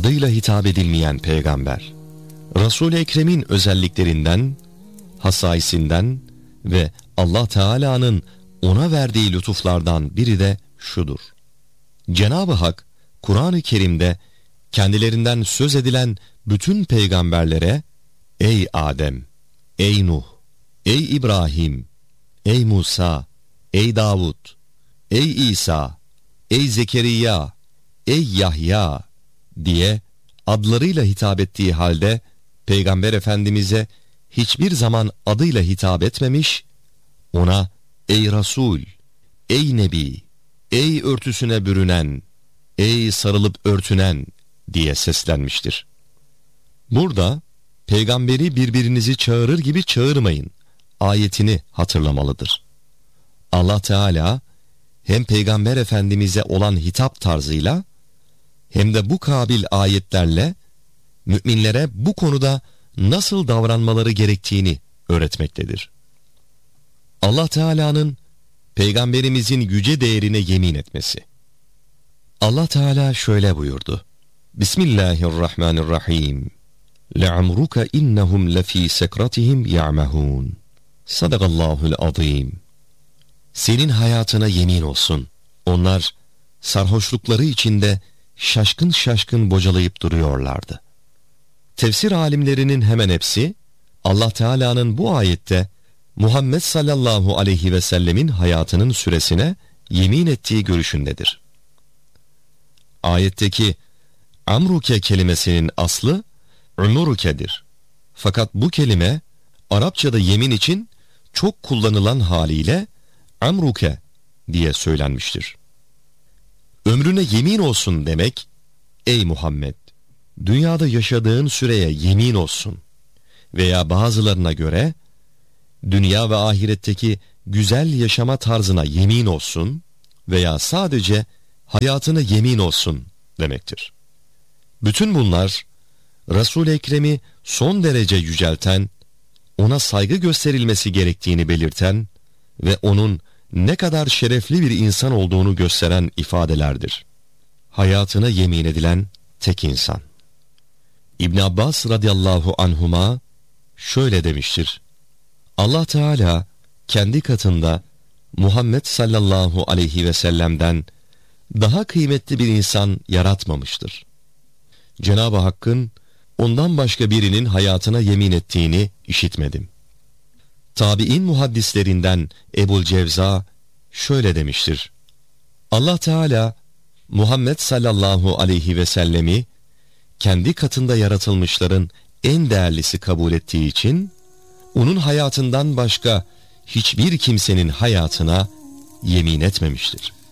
adıyla hitap edilmeyen peygamber. Resul-i Ekrem'in özelliklerinden, hasaisinden ve Allah Teala'nın ona verdiği lütuflardan biri de şudur. Cenab-ı Hak, Kur'an-ı Kerim'de kendilerinden söz edilen bütün peygamberlere, ey Adem, ey Nuh, ey İbrahim, ey Musa, ey Davud, ey İsa, ey Zekeriya, ey Yahya diye adlarıyla hitap ettiği halde, Peygamber Efendimiz'e hiçbir zaman adıyla hitap etmemiş, ona ey Resul, ey Nebi, ey örtüsüne bürünen, ey sarılıp örtünen diye seslenmiştir. Burada peygamberi birbirinizi çağırır gibi çağırmayın ayetini hatırlamalıdır. Allah Teala hem Peygamber Efendimiz'e olan hitap tarzıyla hem de bu kabil ayetlerle müminlere bu konuda nasıl davranmaları gerektiğini öğretmektedir. Allah Teala'nın Peygamberimizin yüce değerine yemin etmesi. Allah Teala şöyle buyurdu. Bismillahirrahmanirrahim. لَعَمْرُكَ اِنَّهُمْ لَف۪ي سَكْرَتِهِمْ يَعْمَهُونَ Sadakallahul azim. Senin hayatına yemin olsun. Onlar sarhoşlukları içinde şaşkın şaşkın bocalayıp duruyorlardı. Tefsir alimlerinin hemen hepsi Allah Teala'nın bu ayette Muhammed sallallahu aleyhi ve sellemin hayatının süresine yemin ettiği görüşündedir. Ayetteki amruke kelimesinin aslı umuruke'dir. Fakat bu kelime Arapçada yemin için çok kullanılan haliyle amruke diye söylenmiştir. Ömrüne yemin olsun demek, ey Muhammed, dünyada yaşadığın süreye yemin olsun veya bazılarına göre dünya ve ahiretteki güzel yaşama tarzına yemin olsun veya sadece hayatına yemin olsun demektir. Bütün bunlar Resul-i Ekrem'i son derece yücelten, ona saygı gösterilmesi gerektiğini belirten ve onun ne kadar şerefli bir insan olduğunu gösteren ifadelerdir. Hayatına yemin edilen tek insan. İbn Abbas radıyallahu anhuma şöyle demiştir. Allah Teala kendi katında Muhammed sallallahu aleyhi ve sellem'den daha kıymetli bir insan yaratmamıştır. Cenab-ı Hakk'ın ondan başka birinin hayatına yemin ettiğini işitmedim. Tabi'in muhaddislerinden Ebu'l-Cevza şöyle demiştir. Allah Teala Muhammed sallallahu aleyhi ve sellemi kendi katında yaratılmışların en değerlisi kabul ettiği için onun hayatından başka hiçbir kimsenin hayatına yemin etmemiştir.